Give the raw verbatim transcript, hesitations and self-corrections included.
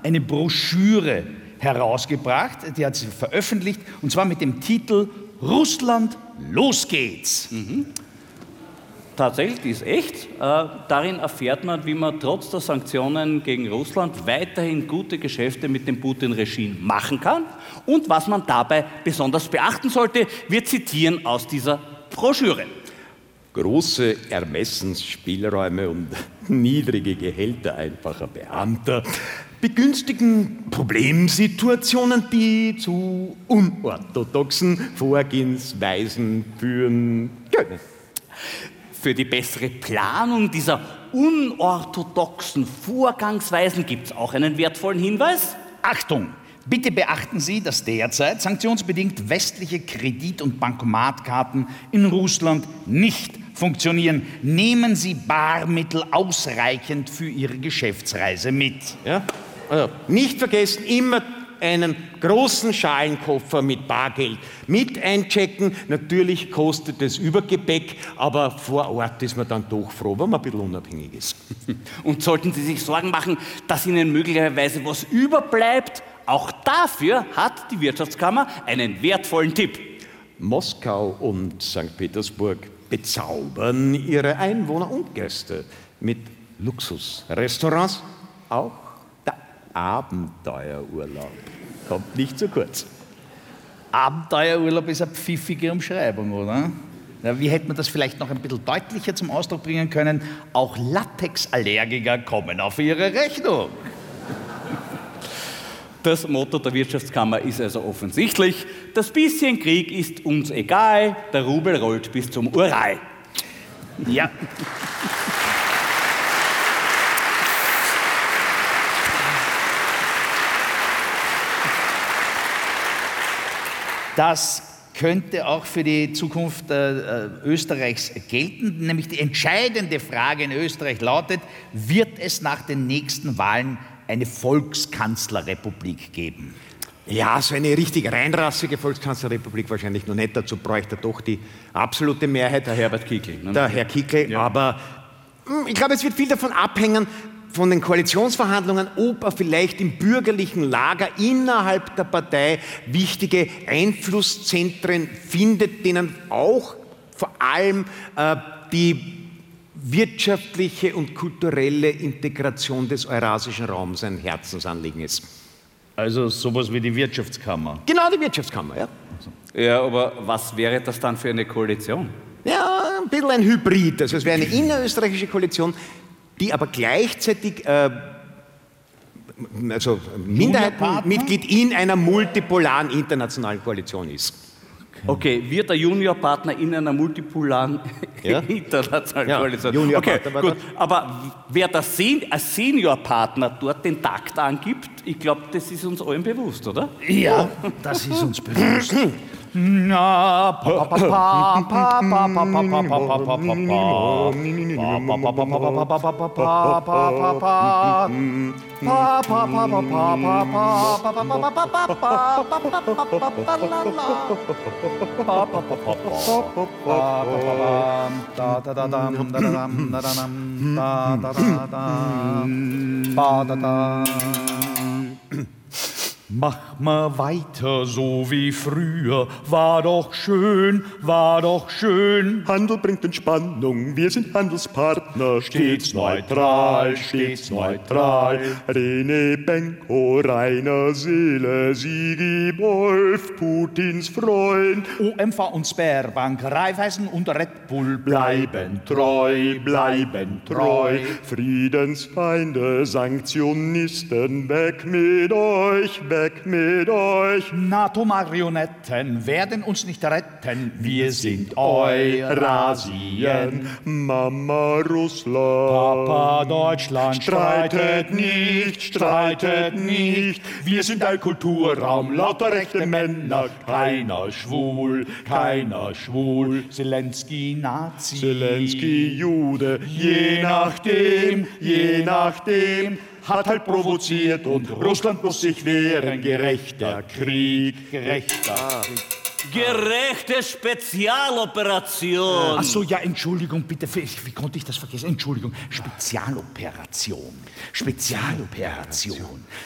eine Broschüre herausgebracht, die hat sie veröffentlicht, und zwar mit dem Titel Russland, los geht's. Mhm. Tatsächlich, die ist echt. Äh, darin erfährt man, wie man trotz der Sanktionen gegen Russland weiterhin gute Geschäfte mit dem Putin-Regime machen kann und was man dabei besonders beachten sollte. Wir zitieren aus dieser Broschüre. Große Ermessensspielräume und niedrige Gehälter einfacher Beamter begünstigen Problemsituationen, die zu unorthodoxen Vorgehensweisen führen können. Für die bessere Planung dieser unorthodoxen Vorgangsweisen gibt es auch einen wertvollen Hinweis. Achtung! Bitte beachten Sie, dass derzeit sanktionsbedingt westliche Kredit- und Bankomatkarten in Russland nicht funktionieren. Nehmen Sie Barmittel ausreichend für Ihre Geschäftsreise mit. Ja? Also nicht vergessen, immer einen großen Schalenkoffer mit Bargeld mit einchecken. Natürlich kostet es Übergepäck, aber vor Ort ist man dann doch froh, wenn man ein bisschen unabhängig ist. Und sollten Sie sich Sorgen machen, dass Ihnen möglicherweise was überbleibt, auch dafür hat die Wirtschaftskammer einen wertvollen Tipp. Moskau und Sankt Petersburg bezaubern ihre Einwohner und Gäste mit Luxusrestaurants. Auch der Abenteuerurlaub kommt nicht zu kurz. Abenteuerurlaub ist eine pfiffige Umschreibung, oder? Ja, wie hätte man das vielleicht noch ein bisschen deutlicher zum Ausdruck bringen können? Auch Latexallergiker kommen auf ihre Rechnung. Das Motto der Wirtschaftskammer ist also offensichtlich: Das bisschen Krieg ist uns egal, der Rubel rollt bis zum Ural. Ja. Das könnte auch für die Zukunft äh, Österreichs gelten, nämlich die entscheidende Frage in Österreich lautet: Wird es nach den nächsten Wahlen eine Volkskanzlerrepublik geben? Ja, so eine richtig reinrassige Volkskanzlerrepublik wahrscheinlich noch nicht. Dazu bräuchte er doch die absolute Mehrheit. Der Herbert Kickl. Ne? Der Herr Kickl. Ja. Aber ich glaube, es wird viel davon abhängen, von den Koalitionsverhandlungen, ob er vielleicht im bürgerlichen Lager innerhalb der Partei wichtige Einflusszentren findet, denen auch vor allem äh, die wirtschaftliche und kulturelle Integration des eurasischen Raums ein Herzensanliegen ist. Also sowas wie die Wirtschaftskammer. Genau, die Wirtschaftskammer, ja. Ja, aber was wäre das dann für eine Koalition? Ja, ein bisschen ein Hybrid. Also es wäre eine innerösterreichische Koalition, die aber gleichzeitig äh, also Minderheitenmitglied in einer multipolaren internationalen Koalition ist. Okay, wird der Juniorpartner in einer multipolaren ja? internationalen ja, Koalition? Juniorpartner okay, gut. Aber wer der Sen- als Seniorpartner dort den Takt angibt, ich glaube, das ist uns allen bewusst, oder? Ja, das ist uns bewusst. Na, pa pa pa pa pa pa pa pa pa pa pa pa pa. Mach mal weiter so wie früher, war doch schön, war doch schön. Handel bringt Entspannung, wir sind Handelspartner, stets neutral, stets neutral. René Benko, Rainer Seele, Sigi Wolf, Putins Freund. O M V und Sberbank, Raiffeisen und Red Bull bleiben treu, bleiben treu. Friedensfeinde, Sanktionisten, weg mit euch, weg mit euch. NATO-Marionetten werden uns nicht retten. Wir sind Eurasien. Mama Russland. Papa Deutschland. Streitet nicht, streitet nicht. Wir sind ein Kulturraum, lauter rechte Männer. Keiner schwul, keiner schwul. Zelensky Nazi. Zelensky Jude. Je nachdem, je nachdem. Hat halt provoziert und Russland muss sich wehren. Gerechter Krieg, gerechter Krieg. Gerechte Spezialoperation. Ach so, ja, Entschuldigung, bitte. Wie konnte ich das vergessen? Entschuldigung. Spezialoperation. Spezialoperation.